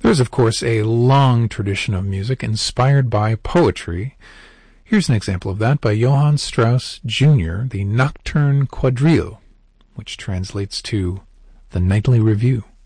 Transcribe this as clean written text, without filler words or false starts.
There's, of course, a long tradition of music inspired by poetry. Here's an example of that by Johann Strauss Jr., the Nocturne Quadrille, which translates to the Nightly Review.